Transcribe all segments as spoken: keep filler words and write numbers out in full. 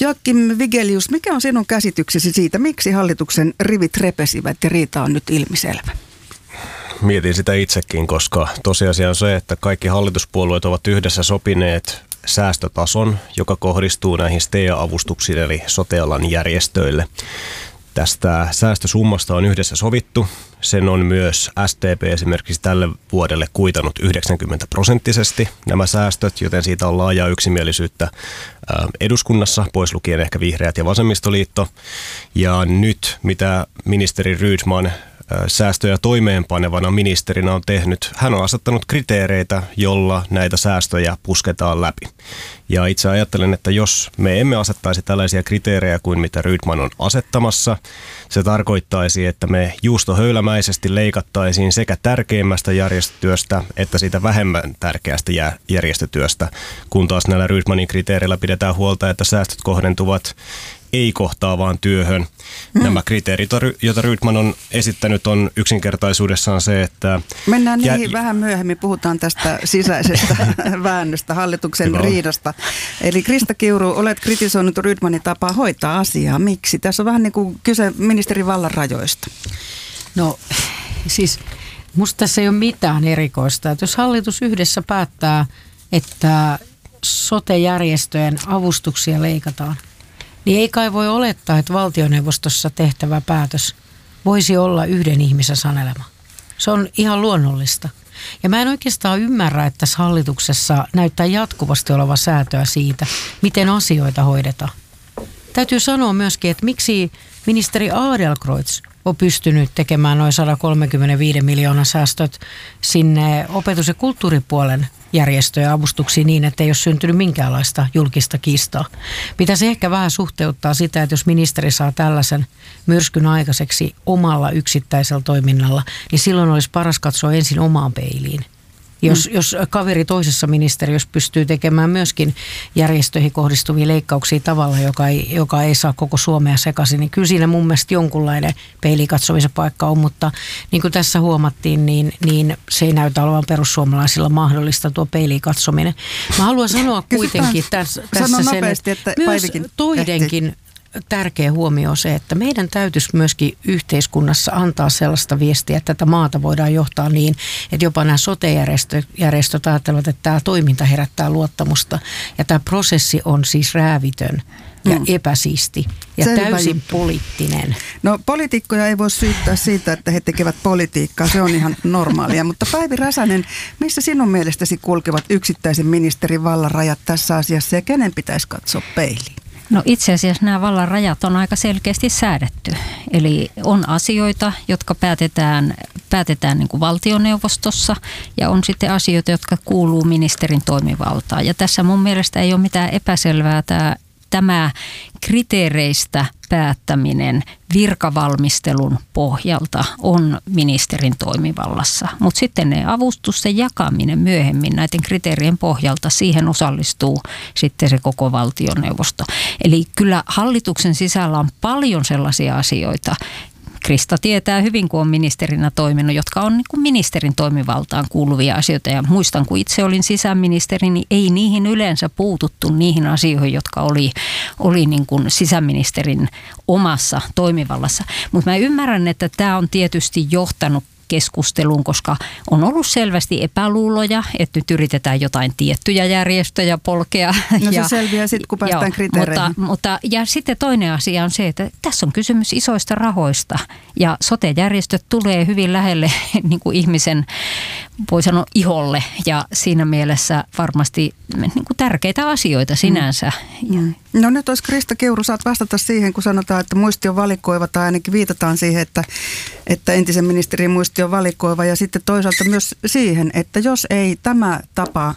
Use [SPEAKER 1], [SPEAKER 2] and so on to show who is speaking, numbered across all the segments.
[SPEAKER 1] Joakim Vigelius, mikä on sinun käsityksesi siitä, miksi hallituksen rivit repesivät ja riita on nyt ilmiselvä?
[SPEAKER 2] Mietin sitä itsekin, koska tosiasia on se, että kaikki hallituspuolueet ovat yhdessä sopineet säästötason, joka kohdistuu näihin S T E A-avustuksiin eli sote-alan järjestöille. Tästä säästösummasta on yhdessä sovittu. Sen on myös S D P esimerkiksi tälle vuodelle kuitannut yhdeksänkymmentä prosenttisesti nämä säästöt, joten siitä on laajaa yksimielisyyttä eduskunnassa, pois lukien ehkä Vihreät ja Vasemmistoliitto. Ja nyt, mitä ministeri Rydman säästöjä toimeenpanevana ministerinä on tehnyt, hän on asettanut kriteereitä, jolla näitä säästöjä pusketaan läpi. Ja itse ajattelen, että jos me emme asettaisi tällaisia kriteerejä kuin mitä Rydman on asettamassa, se tarkoittaisi, että me juustohöylämäisesti leikattaisiin sekä tärkeimmästä järjestötyöstä että siitä vähemmän tärkeästä järjestötyöstä, kun taas näillä Rydmanin kriteereillä pidetään huolta, että säästöt kohdentuvat ei-kohtaavaan työhön. Hmm. Nämä kriteerit, joita Rydman on esittänyt, on yksinkertaisuudessaan se, että...
[SPEAKER 1] Mennään niihin jä... vähän myöhemmin. Puhutaan tästä sisäisestä väännöstä, hallituksen Hyvä. riidasta. Eli Krista Kiuru, olet kritisoinut Rydmanin tapaa hoitaa asiaa. Miksi? Tässä on vähän niin kuin kyse ministerin vallan rajoista.
[SPEAKER 3] No siis musta tässä ei ole mitään erikoista. Että jos hallitus yhdessä päättää, että sote-järjestöjen avustuksia leikataan, niin ei kai voi olettaa, että valtioneuvostossa tehtävä päätös voisi olla yhden ihmisen sanelema. Se on ihan luonnollista. Ja mä en oikeastaan ymmärrä, että tässä hallituksessa näyttää jatkuvasti oleva säätöä siitä, miten asioita hoidetaan. Täytyy sanoa myöskin, että miksi ministeri Adlercreutz on pystynyt tekemään noin sata kolmekymmentäviisi miljoonan säästöt sinne opetus- ja kulttuuripuolen järjestöjä avustuksiin niin, että ei ole syntynyt minkäänlaista julkista kiistaa. Pitäisi ehkä vähän suhteuttaa sitä, että jos ministeri saa tällaisen myrskyn aikaiseksi omalla yksittäisellä toiminnalla, niin silloin olisi paras katsoa ensin omaan peiliin. Jos, mm. jos kaveri toisessa ministeriössä pystyy tekemään myöskin järjestöihin kohdistuvia leikkauksia tavalla, joka ei, joka ei saa koko Suomea sekaisin, niin kyllä siinä mun mielestä jonkunlainen peilikatsomisen paikka on, mutta niin kuin tässä huomattiin, niin, niin se ei näytä olevan perussuomalaisilla mahdollista tuo peilikatsominen. Mä haluan sanoa kuitenkin tässä, tässä sen,
[SPEAKER 1] nopeasti, että
[SPEAKER 3] myös toidenkin tärkeä huomio on se, että meidän täytyisi myöskin yhteiskunnassa antaa sellaista viestiä, että tätä maata voidaan johtaa niin, että jopa nämä sote-järjestöt ajattelevat, että tämä toiminta herättää luottamusta ja tämä prosessi on siis räävitön ja mm. epäsiisti ja Selvä täysin juttu. Poliittinen.
[SPEAKER 1] No poliitikkoja ei voi syyttää siitä, että he tekevät politiikkaa, se on ihan normaalia, mutta Päivi Räsänen, missä sinun mielestäsi kulkevat yksittäisen ministerin vallan rajat tässä asiassa ja kenen pitäisi katsoa peiliin?
[SPEAKER 4] No itse asiassa nämä vallan rajat on aika selkeästi säädetty. Eli on asioita, jotka päätetään, päätetään niin kuin valtioneuvostossa ja on sitten asioita, jotka kuuluu ministerin toimivaltaan. Ja tässä mun mielestä ei ole mitään epäselvää tämä, tämä kriteereistä päättäminen virkavalmistelun pohjalta on ministerin toimivallassa. Mutta sitten ne avustusten jakaminen myöhemmin näiden kriteerien pohjalta, siihen osallistuu sitten se koko valtioneuvosto. Eli kyllä hallituksen sisällä on paljon sellaisia asioita, Krista tietää hyvin, kun on ministerinä toiminut, jotka on niin kuin ministerin toimivaltaan kuuluvia asioita. Ja muistan, kun itse olin sisäministeri, niin ei niihin yleensä puututtu niihin asioihin, jotka oli, oli niin kuin sisäministerin omassa toimivallassa. Mutta mä ymmärrän, että tämä on tietysti johtanut keskusteluun, koska on ollut selvästi epäluuloja, että nyt yritetään jotain tiettyjä järjestöjä polkea.
[SPEAKER 1] No se
[SPEAKER 4] ja,
[SPEAKER 1] selviää sitten, kun päästään joo, kriteereihin.
[SPEAKER 4] Mutta, mutta, ja sitten toinen asia on se, että tässä on kysymys isoista rahoista ja sote-järjestöt tulee hyvin lähelle niin kuin ihmisen, voi sanoa, iholle ja siinä mielessä varmasti niin kuin tärkeitä asioita sinänsä.
[SPEAKER 1] Mm. No nyt olisi Krista Kiuru, saat vastata siihen, kun sanotaan, että muisti on valikoiva tai ainakin viitataan siihen, että, että entisen ministerin muisti on valikoiva ja sitten toisaalta myös siihen, että jos ei tämä tapa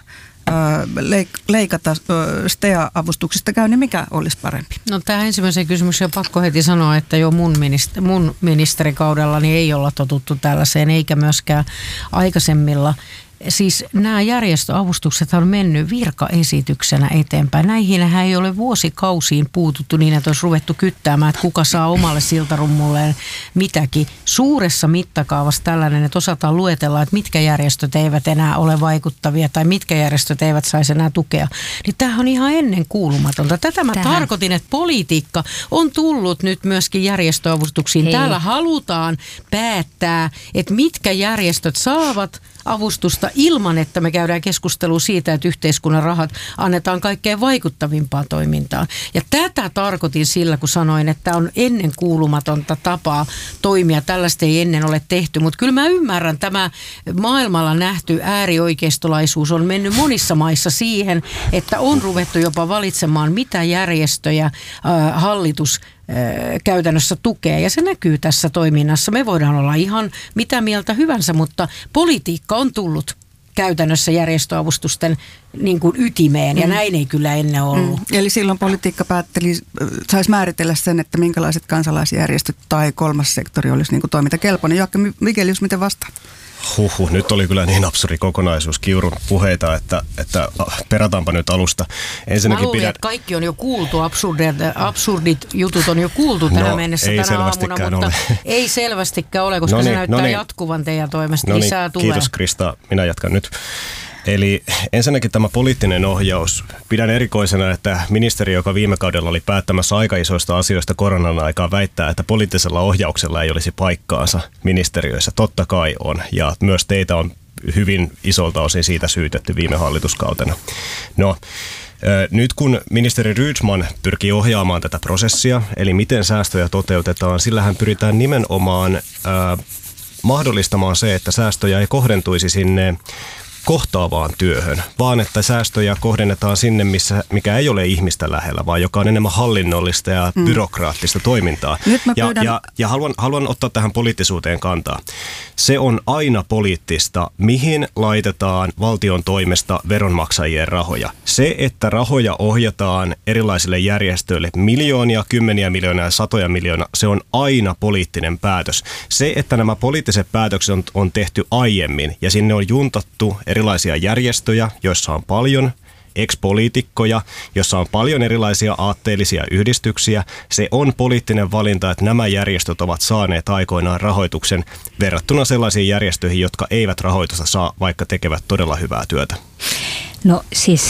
[SPEAKER 1] leikata S T E A-avustuksista käy, niin mikä olisi parempi?
[SPEAKER 3] No tämä ensimmäisen kysymyksen on pakko heti sanoa, että jo mun, ministeri, mun ministerikaudella niin ei olla totuttu tällaiseen, eikä myöskään aikaisemmilla siis nämä järjestöavustukset on mennyt virkaesityksenä eteenpäin. Näihinhän ei ole vuosikausiin puututtu niin, että olisi ruvettu kyttäämään, että kuka saa omalle siltarummulleen mitäkin. Suuressa mittakaavassa tällainen, että osataan luetella, että mitkä järjestöt eivät enää ole vaikuttavia tai mitkä järjestöt eivät saisi enää tukea. Niin tämähän on ihan ennen kuulumatonta. Tätä mä Tähän. tarkoitin, että politiikka on tullut nyt myöskin järjestöavustuksiin. Hei. Täällä halutaan päättää, että mitkä järjestöt saavat avustusta ilman, että me käydään keskustelua siitä, että yhteiskunnan rahat annetaan kaikkein vaikuttavimpaan toimintaan. Ja tätä tarkoitin sillä, kun sanoin, että on ennen kuulumatonta tapaa toimia. Tällaista ei ennen ole tehty, mutta kyllä mä ymmärrän, tämä maailmalla nähty äärioikeistolaisuus on mennyt monissa maissa siihen, että on ruvettu jopa valitsemaan, mitä järjestöjä äh, hallitus käytännössä tukee ja se näkyy tässä toiminnassa. Me voidaan olla ihan mitä mieltä hyvänsä, mutta politiikka on tullut käytännössä järjestöavustusten niin kuin ytimeen ja mm. näin ei kyllä ennen ollut. Mm.
[SPEAKER 1] Eli silloin politiikka päätteli, saisi määritellä sen, että minkälaiset kansalaisjärjestöt tai kolmas sektori olisi niin kuin toimintakelpoinen. Joakka Vigelius, miten vastaat?
[SPEAKER 2] Huhhuh, nyt oli kyllä niin absurdi kokonaisuus Kiurun puheita, että, että perataanpa nyt alusta.
[SPEAKER 3] Ensinnäkin Mä luulin, pidän... että kaikki on jo kuultu, absurdit, absurdit jutut on jo kuultu tähän no, mennessä tänä aamuna, mutta ole. ei selvästikään ole, koska noniin, se näyttää noniin. jatkuvan teidän toimesta. Noniin, lisää tulee.
[SPEAKER 2] Kiitos Krista, minä jatkan nyt. Eli ensinnäkin tämä poliittinen ohjaus. Pidän erikoisena, että ministeri, joka viime kaudella oli päättämässä aika isoista asioista koronan aikaa, väittää, että poliittisella ohjauksella ei olisi paikkaansa ministeriöissä. Totta kai on, ja myös teitä on hyvin isolta osin siitä syytetty viime hallituskautena. No, nyt kun ministeri Rydman pyrkii ohjaamaan tätä prosessia, eli miten säästöjä toteutetaan, sillähän pyritään nimenomaan äh, mahdollistamaan se, että säästöjä ei kohdentuisi sinne kohtaavaan työhön, vaan että säästöjä kohdennetaan sinne, missä, mikä ei ole ihmistä lähellä, vaan joka on enemmän hallinnollista ja mm. byrokraattista toimintaa. Ja, pyydän... ja, ja haluan, haluan ottaa tähän poliittisuuteen kantaa. Se on aina poliittista, mihin laitetaan valtion toimesta veronmaksajien rahoja. Se, että rahoja ohjataan erilaisille järjestöille miljoonia, kymmeniä miljoonia ja satoja miljoonaa, se on aina poliittinen päätös. Se, että nämä poliittiset päätökset on, on tehty aiemmin ja sinne on juntattu erilaisia järjestöjä, joissa on paljon ex-poliitikkoja, jossa on paljon erilaisia aatteellisia yhdistyksiä. Se on poliittinen valinta, että nämä järjestöt ovat saaneet aikoinaan rahoituksen verrattuna sellaisiin järjestöihin, jotka eivät rahoitusta saa, vaikka tekevät todella hyvää työtä.
[SPEAKER 4] No siis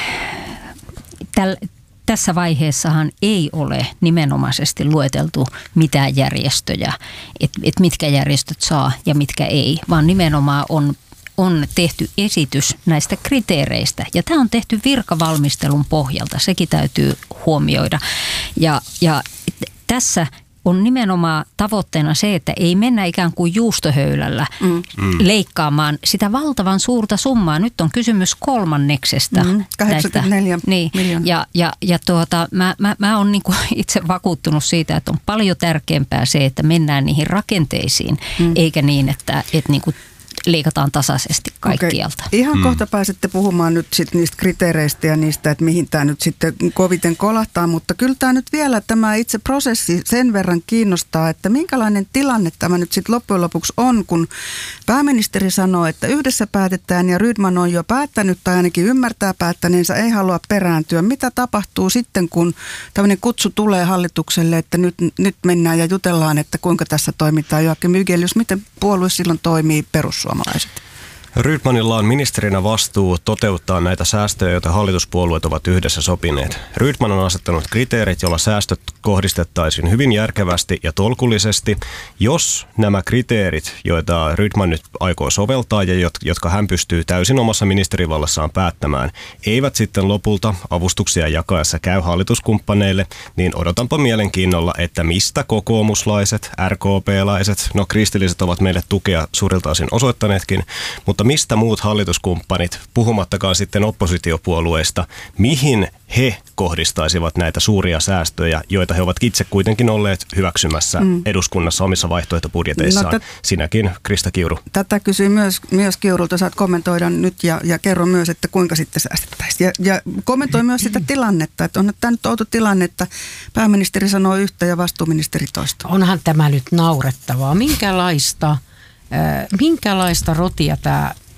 [SPEAKER 4] täl, tässä vaiheessahan ei ole nimenomaisesti lueteltu mitään järjestöjä, että et mitkä järjestöt saa ja mitkä ei, vaan nimenomaan on on tehty esitys näistä kriteereistä. Ja tämä on tehty virkavalmistelun pohjalta, sekin täytyy huomioida. Ja, ja tässä on nimenomaan tavoitteena se, että ei mennä ikään kuin juustohöylällä mm. leikkaamaan sitä valtavan suurta summaa. Nyt on kysymys kolmanneksesta. Mm.
[SPEAKER 1] kahdeksankymmentäneljä
[SPEAKER 4] niin. miljoonaa. Ja, ja, ja tuota, mä, mä, mä oon niinku itse vakuuttunut siitä, että on paljon tärkeämpää se, että mennään niihin rakenteisiin, mm. eikä niin, että et niinku leikataan tasaisesti kaikkialta.
[SPEAKER 1] Okei. Ihan hmm. kohta pääsette puhumaan nyt sit niistä kriteereistä ja niistä, että mihin tämä nyt sitten koviten kolahtaa, mutta kyllä tämä nyt vielä tämä itse prosessi sen verran kiinnostaa, että minkälainen tilanne tämä nyt sitten loppujen lopuksi on, kun pääministeri sanoo, että yhdessä päätetään ja Rydman on jo päättänyt tai ainakin ymmärtää päättäneensä, ei halua perääntyä. Mitä tapahtuu sitten, kun tämmöinen kutsu tulee hallitukselle, että nyt, nyt mennään ja jutellaan, että kuinka tässä toimitaan? Joakim Vigelius, miten puolue silloin toimii perussuomalaiset?
[SPEAKER 2] Rydmanilla on ministerinä vastuu toteuttaa näitä säästöjä, joita hallituspuolueet ovat yhdessä sopineet. Rydman on asettanut kriteerit, joilla säästöt kohdistettaisiin hyvin järkevästi ja tolkullisesti. Jos nämä kriteerit, joita Rydman nyt aikoo soveltaa ja jotka hän pystyy täysin omassa ministerivallassaan päättämään, eivät sitten lopulta avustuksia jakaessa käy hallituskumppaneille, niin odotanpa mielenkiinnolla, että mistä kokoomuslaiset, R K P-laiset, no kristilliset ovat meille tukea suurilta osin osoittaneetkin, mutta mistä muut hallituskumppanit, puhumattakaan sitten oppositiopuolueista, mihin he kohdistaisivat näitä suuria säästöjä, joita he ovat itse kuitenkin olleet hyväksymässä mm. eduskunnassa omissa vaihtoehtobudjeteissaan. No, tät, Sinäkin, Krista Kiuru.
[SPEAKER 1] Tätä kysyy myös, myös Kiurulta, saat kommentoida nyt ja, ja kerro myös, että kuinka sitten säästettäisiin. Ja, ja kommentoi myös sitä tilannetta, että on tämä nyt outo tilanne, että pääministeri sanoo yhtä ja vastuuministeri toista.
[SPEAKER 3] Onhan tämä nyt naurettavaa. Minkälaista... Minkälaista rotia tämä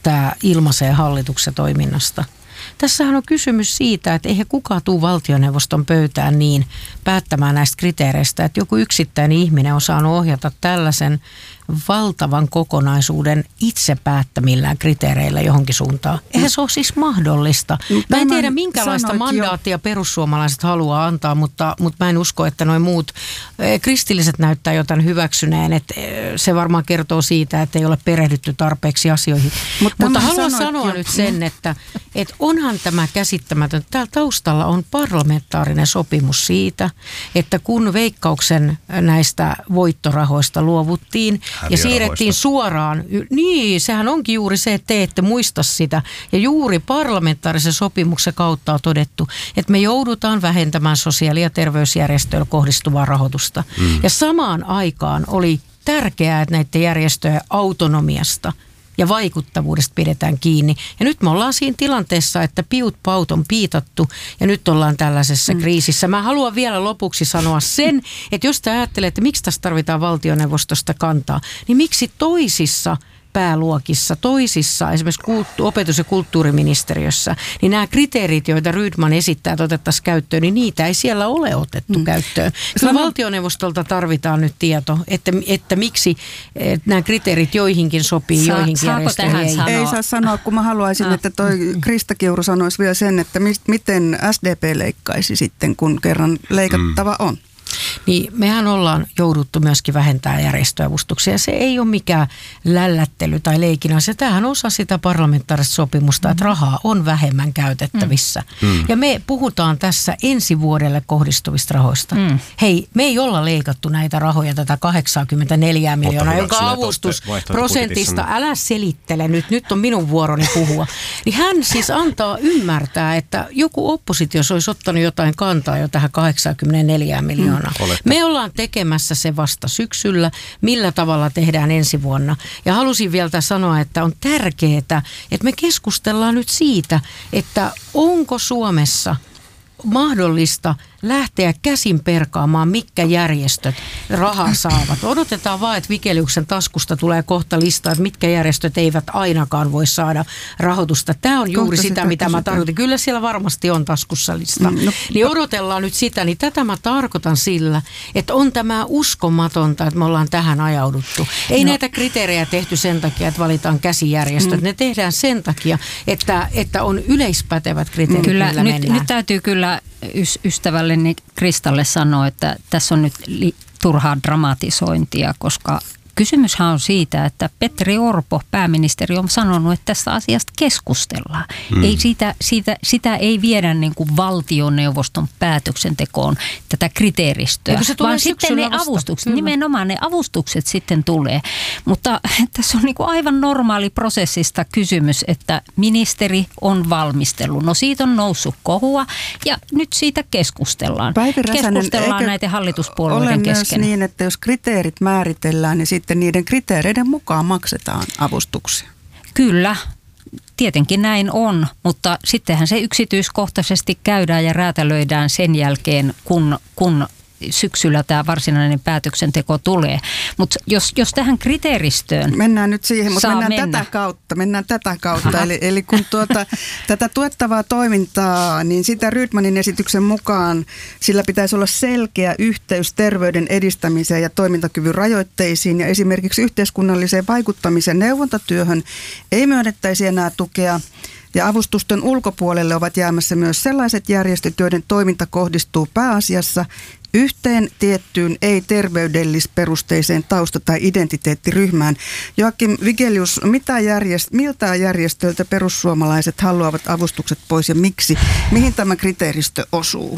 [SPEAKER 3] tämä ilmaisee hallituksen toiminnasta. Tässähän on kysymys siitä, että eihän kukaan tule valtioneuvoston pöytään niin päättämään näistä kriteereistä, että joku yksittäinen ihminen on saanut ohjata tällaisen valtavan kokonaisuuden itse päättämillään kriteereillä johonkin suuntaan. Eihän se ole siis mahdollista. Mä en tiedä, minkälaista mandaattia jo. perussuomalaiset haluaa antaa, mutta, mutta mä en usko, että noin muut kristilliset näyttää jotain hyväksyneen. Että se varmaan kertoo siitä, että ei ole perehdytty tarpeeksi asioihin. Mut mutta haluan sanoa jo. nyt sen, että, että onhan tämä käsittämätön. Täällä taustalla on parlamentaarinen sopimus siitä, että kun Veikkauksen näistä voittorahoista luovuttiin, ja siirrettiin suoraan. Niin, sehän onkin juuri se, että te ette muista sitä. Ja juuri parlamentaarisen sopimuksen kautta on todettu, että me joudutaan vähentämään sosiaali- ja terveysjärjestöille kohdistuvaa rahoitusta. Mm. Ja samaan aikaan oli tärkeää, että näiden järjestöjen autonomiasta ja vaikuttavuudesta pidetään kiinni. Ja nyt me ollaan siinä tilanteessa, että piut paut on piitattu ja nyt ollaan tällaisessa mm. kriisissä. Mä haluan vielä lopuksi sanoa sen, että jos te ajattelette, että miksi tässä tarvitaan valtioneuvostosta kantaa, niin miksi toisissa pääluokissa, toisissa, esimerkiksi kulttu- opetus- ja kulttuuriministeriössä, niin nämä kriteerit, joita Rydman esittää, että otettaisiin käyttöön, niin niitä ei siellä ole otettu mm. käyttöön. Kyllä valtioneuvostolta tarvitaan nyt tieto, että, että miksi että nämä kriteerit joihinkin sopii, Sa- joihinkin järjestöihin ei.
[SPEAKER 1] Sanoa? Ei saa sanoa, kun mä haluaisin, ah. että toi Krista Kiuru sanoisi vielä sen, että mi- miten S D P leikkaisi sitten, kun kerran leikattava mm. on.
[SPEAKER 3] Niin mehän ollaan jouduttu myöskin vähentämään järjestöavustuksia. Se ei ole mikään lällättely tai leikin asia. Tämähän on osa sitä parlamentaarista sopimusta, että rahaa on vähemmän käytettävissä. Mm. Ja me puhutaan tässä ensi vuodelle kohdistuvista rahoista. Mm. Hei, me ei olla leikattu näitä rahoja, tätä kahdeksankymmentäneljä miljoonaa, jonka avustusprosentista, älä selittele nyt, nyt on minun vuoroni puhua. Niin hän siis antaa ymmärtää, että joku oppositio olisi ottanut jotain kantaa jo tähän kahdeksankymmentäneljä miljoonaa. Olette. Me ollaan tekemässä se vasta syksyllä, millä tavalla tehdään ensi vuonna. Ja halusin vielä sanoa, että on tärkeää, että me keskustellaan nyt siitä, että onko Suomessa mahdollista lähteä käsin perkaamaan, mitkä järjestöt rahaa saavat. Odotetaan vaan, että Vigeliuksen taskusta tulee kohta lista, että mitkä järjestöt eivät ainakaan voi saada rahoitusta. Tämä on juuri kohta sitä, sitä, mitä mä tarkoitan. Kyllä siellä varmasti on taskussa lista. Mm, no, niin odotellaan nyt sitä, niin tätä mä tarkoitan sillä, että on tämä uskomatonta, että me ollaan tähän ajauduttu. Ei no. näitä kriteerejä tehty sen takia, että valitaan käsijärjestöt. Mm. Ne tehdään sen takia, että, että on yleispätevät kriteerit,
[SPEAKER 4] kyllä,
[SPEAKER 3] millä
[SPEAKER 4] nyt,
[SPEAKER 3] mennään.
[SPEAKER 4] Nyt täytyy kyllä ystävälleni Kristalle sanoa, että tässä on nyt li- turhaa dramatisointia, koska kysymyshän on siitä, että Petteri Orpo, pääministeri, on sanonut, että tästä asiasta keskustellaan. Hmm. Ei siitä, siitä, sitä ei viedä niin kuin valtioneuvoston päätöksentekoon tätä kriteeristöä, vaan sitten ne avustukset, Kyllä. nimenomaan ne avustukset sitten tulee. Mutta tässä on niin kuin aivan normaali prosessista kysymys, että ministeri on valmistellut. No siitä on noussut kohua ja nyt siitä keskustellaan.
[SPEAKER 1] Päivi Räsänen,
[SPEAKER 4] keskustellaan näiden hallituspuolueiden kesken.
[SPEAKER 1] Ole myös niin, että jos kriteerit määritellään, niin sitten niiden kriteereiden mukaan maksetaan avustuksia.
[SPEAKER 4] Kyllä, tietenkin näin on, mutta sittenhän se yksityiskohtaisesti käydään ja räätälöidään sen jälkeen, kun, kun syksyllä tämä varsinainen päätöksenteko tulee. Mutta jos, jos tähän kriteeristöön
[SPEAKER 1] mennään nyt siihen, mutta mennään
[SPEAKER 4] mennä.
[SPEAKER 1] tätä kautta. Mennään tätä kautta. Eli, eli kun tuota, tätä tuettavaa toimintaa, niin sitä Rydmanin esityksen mukaan sillä pitäisi olla selkeä yhteys terveyden edistämiseen ja toimintakyvyn rajoitteisiin ja esimerkiksi yhteiskunnalliseen vaikuttamisen neuvontatyöhön ei myönnettäisi enää tukea. Ja avustusten ulkopuolelle ovat jäämässä myös sellaiset järjestöt, joiden toiminta kohdistuu pääasiassa yhteen tiettyyn ei-terveydellisperusteiseen tausta- tai identiteettiryhmään. Joakim Vigelius, mitä järjest- miltä järjestöiltä perussuomalaiset haluavat avustukset pois ja miksi? Mihin tämä kriteeristö osuu?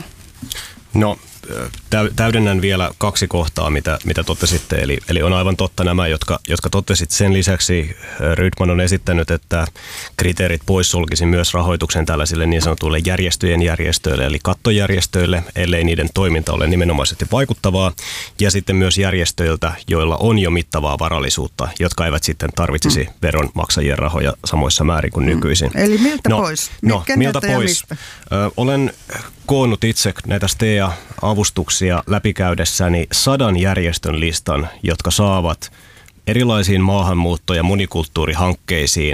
[SPEAKER 2] No täydennän vielä kaksi kohtaa, mitä, mitä totesitte. Eli, eli on aivan totta nämä, jotka, jotka totesit. Sen lisäksi Rydman on esittänyt, että kriteerit poissulkisi myös rahoituksen tällaisille niin sanotuille järjestöjen järjestöille, eli kattojärjestöille, ellei niiden toiminta ole nimenomaisesti vaikuttavaa. Ja sitten myös järjestöiltä, joilla on jo mittavaa varallisuutta, jotka eivät sitten tarvitsisi mm. veronmaksajien rahoja samoissa määrin kuin nykyisin.
[SPEAKER 1] Mm. Eli miltä
[SPEAKER 2] no,
[SPEAKER 1] pois?
[SPEAKER 2] No, miltä pois? Ö, olen koonnut itse näitä STEA-avustuksia läpikäydessäni sadan järjestön listan, jotka saavat erilaisiin maahanmuutto- ja monikulttuurihankkeisiin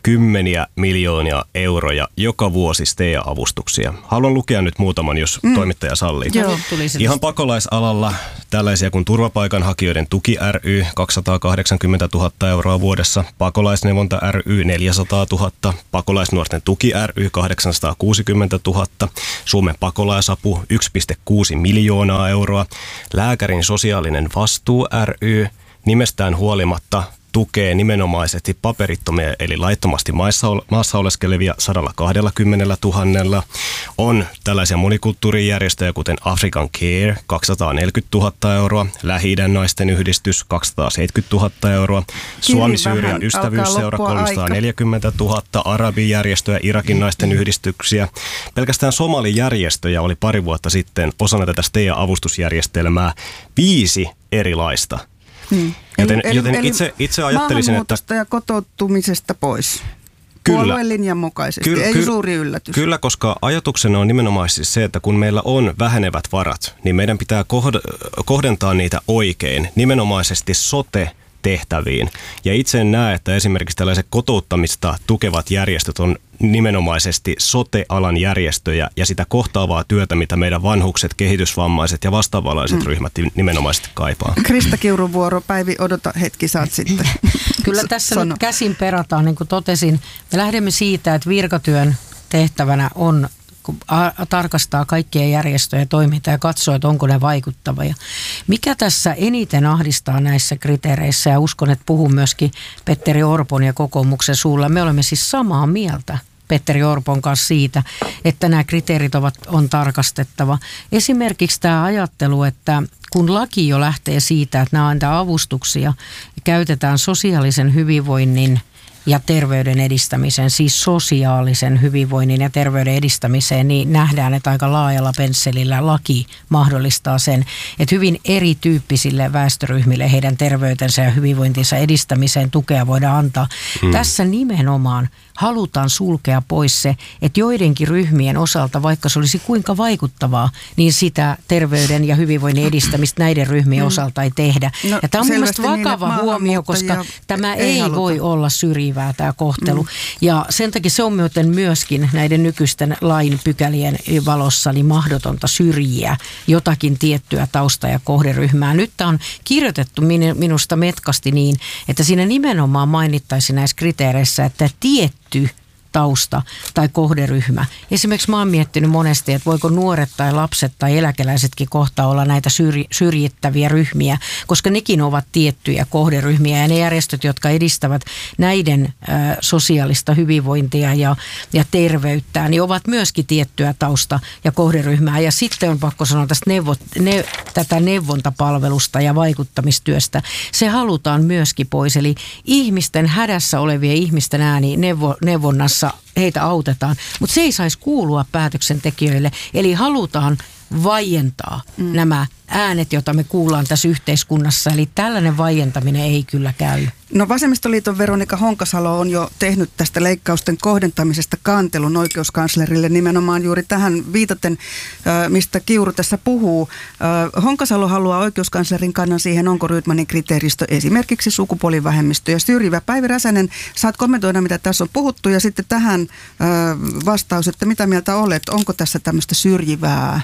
[SPEAKER 2] kymmeniä miljoonia euroja joka vuosi S T E A-avustuksia. Haluan lukea nyt muutaman, jos mm. toimittaja sallii.
[SPEAKER 3] Joo,
[SPEAKER 2] Ihan pakolaisalalla tällaisia kuin Turvapaikanhakijoiden tuki ry kaksisataakahdeksankymmentätuhatta euroa vuodessa, Pakolaisneuvonta ry neljäsataatuhatta, Pakolaisnuorten tuki ry kahdeksansataakuusikymmentätuhatta, Suomen pakolaisapu yksi pilkku kuusi miljoonaa euroa, Lääkärin sosiaalinen vastuu ry nimestään huolimatta tukee nimenomaisesti paperittomia eli laittomasti maassa, maassa oleskelevia sata kaksikymmentätuhatta. On tällaisia monikulttuurijärjestöjä kuten African Care kaksisataaneljäkymmentätuhatta euroa, Lähi-idän naisten yhdistys kaksisataaseitsemänkymmentätuhatta euroa, Suomi-Syyrian ystävyysseura kolmesataaneljäkymmentätuhatta, arabijärjestöjä, Irakin naisten yhdistyksiä. Pelkästään somalijärjestöjä oli pari vuotta sitten osana tätä S T E A-avustusjärjestelmää viisi erilaista.
[SPEAKER 1] Hmm.
[SPEAKER 2] Joten,
[SPEAKER 1] eli,
[SPEAKER 2] joten
[SPEAKER 1] eli
[SPEAKER 2] itse, itse ajattelisin, että
[SPEAKER 1] ja kotoutumisesta pois.
[SPEAKER 2] Kyllä.
[SPEAKER 1] Puolueen linjan mukaisesti.
[SPEAKER 2] Kyllä,
[SPEAKER 1] ei
[SPEAKER 2] ky-
[SPEAKER 1] suuri yllätys.
[SPEAKER 2] Kyllä, koska ajatuksena on nimenomaan siis se, että kun meillä on vähenevät varat, niin meidän pitää kohdentaa niitä oikein, nimenomaisesti sote tehtäviin. Ja itse en näe, että esimerkiksi tällaiset kotouttamista tukevat järjestöt on nimenomaisesti sote-alan järjestöjä ja sitä kohtaavaa työtä, mitä meidän vanhukset, kehitysvammaiset ja vastaavanlaiset mm. ryhmät nimenomaisesti kaipaa.
[SPEAKER 1] Krista Kiurun vuoro. Päivi, odota hetki, saat sitten.
[SPEAKER 3] Kyllä tässä
[SPEAKER 1] Sano.
[SPEAKER 3] nyt käsin perataan, niin kuin totesin. Me lähdemme siitä, että virkatyön tehtävänä on tarkastaa kaikkien järjestöjen toimintaa ja katsoa, että onko ne vaikuttavia. Mikä tässä eniten ahdistaa näissä kriteereissä, ja uskon, että puhun myöskin Petteri Orpon ja kokoomuksen suulla, me olemme siis samaa mieltä Petteri Orpon kanssa siitä, että nämä kriteerit ovat, on tarkastettava. Esimerkiksi tämä ajattelu, että kun laki jo lähtee siitä, että nämä antaa avustuksia ja käytetään sosiaalisen hyvinvoinnin ja terveyden edistämiseen, siis sosiaalisen hyvinvoinnin ja terveyden edistämiseen, niin nähdään, että aika laajalla pensselillä laki mahdollistaa sen, että hyvin erityyppisille väestöryhmille heidän terveytensä ja hyvinvointinsa edistämiseen tukea voidaan antaa. Hmm. Tässä nimenomaan halutaan sulkea pois se, että joidenkin ryhmien osalta, vaikka se olisi kuinka vaikuttavaa, niin sitä terveyden ja hyvinvoinnin edistämistä näiden ryhmien mm. osalta ei tehdä. No, ja tämä on mielestäni vakava niin, huomio, koska tämä ei, ei voi olla syrjivää tämä kohtelu. Mm. Ja sen takia se on myöten myöskin näiden nykyisten lain pykälien valossa niin mahdotonta syrjiä jotakin tiettyä tausta- ja kohderyhmää. Nyt tämä on kirjoitettu minusta metkasti niin, että siinä nimenomaan mainittaisiin näissä kriteereissä, että tietty tausta tai kohderyhmä. Esimerkiksi mä oon miettinyt monesti, että voiko nuoret tai lapset tai eläkeläisetkin kohta olla näitä syrj- syrjittäviä ryhmiä, koska nekin ovat tiettyjä kohderyhmiä ja ne järjestöt, jotka edistävät näiden ä, sosiaalista hyvinvointia ja, ja terveyttä, niin ovat myöskin tiettyä tausta- ja kohderyhmää. Ja sitten on pakko sanoa tästä neuvot, ne, tätä neuvontapalvelusta ja vaikuttamistyöstä. Se halutaan myöskin pois, eli ihmisten hädässä olevien ihmisten ääni neuvo, neuvonnassa heitä autetaan, mutta se ei saisi kuulua päätöksentekijöille. Eli halutaan vaientaa mm. nämä äänet, joita me kuullaan tässä yhteiskunnassa. Eli tällainen vaientaminen ei kyllä käy.
[SPEAKER 1] No Vasemmistoliiton Veronika Honkasalo on jo tehnyt tästä leikkausten kohdentamisesta kantelun oikeuskanslerille nimenomaan juuri tähän viitaten, mistä Kiuru tässä puhuu. Honkasalo haluaa oikeuskanslerin kannan siihen, onko Rydmanin kriteeristö esimerkiksi sukupuolivähemmistö ja syrjivä. Päivi Räsänen, saat kommentoida, mitä tässä on puhuttu ja sitten tähän vastaus, että mitä mieltä olet, onko tässä tämmöistä syrjivää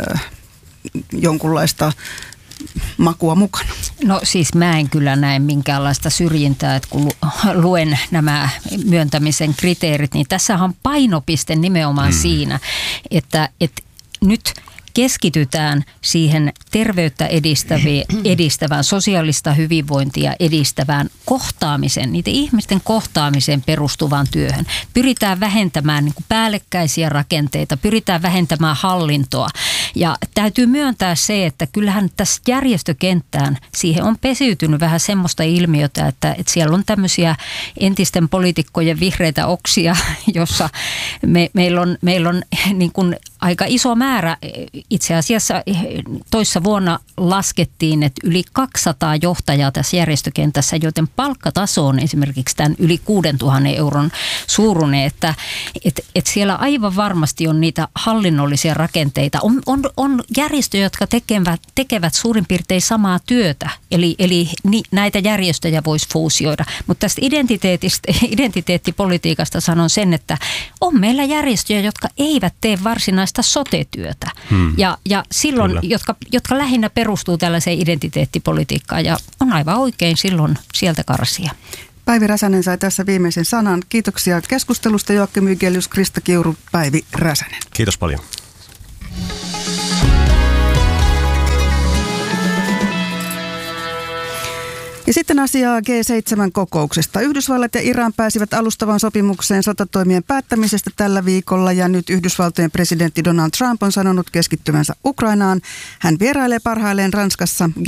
[SPEAKER 1] jonkunlaista makua mukana?
[SPEAKER 4] No siis mä en kyllä näe minkäänlaista syrjintää, että kun luen nämä myöntämisen kriteerit, niin tässä on painopiste nimenomaan mm. siinä, että, että nyt keskitytään siihen terveyttä edistävään, sosiaalista hyvinvointia edistävään kohtaamiseen, niiden ihmisten kohtaamiseen perustuvaan työhön. Pyritään vähentämään niin kuin päällekkäisiä rakenteita, pyritään vähentämään hallintoa. Ja täytyy myöntää se, että kyllähän tässä järjestökenttään siihen on pesiytynyt vähän semmoista ilmiötä, että, että siellä on tämmöisiä entisten poliitikkojen vihreitä oksia, jossa me, meillä on, meillä on niin kuin aika iso määrä. Itse asiassa toissa vuonna laskettiin, että yli kaksisataa johtajaa tässä järjestökentässä, joten palkkataso on esimerkiksi tämän yli kuusituhatta euron suuruinen, että et, et siellä aivan varmasti on niitä hallinnollisia rakenteita. On, on on, on järjestöjä, jotka tekevät, tekevät suurin piirtein samaa työtä, eli, eli ni, näitä järjestöjä voisi fuusioida. Mutta tästä identiteetistä, identiteettipolitiikasta sanon sen, että on meillä järjestöjä, jotka eivät tee varsinaista sote-työtä, hmm. ja, ja silloin, jotka, jotka lähinnä perustuu tällaiseen identiteettipolitiikkaan, ja on aivan oikein silloin sieltä karsia.
[SPEAKER 1] Päivi Räsänen sai tässä viimeisen sanan. Kiitoksia keskustelusta Joakim Ygelius, Krista Kiuru, Päivi Räsänen.
[SPEAKER 2] Kiitos paljon.
[SPEAKER 1] Ja sitten asiaa G seitsemän -kokouksesta. Yhdysvallat ja Iran pääsivät alustavaan sopimukseen sotatoimien päättämisestä tällä viikolla ja nyt Yhdysvaltojen presidentti Donald Trump on sanonut keskittyvänsä Ukrainaan. Hän vierailee parhailleen Ranskassa G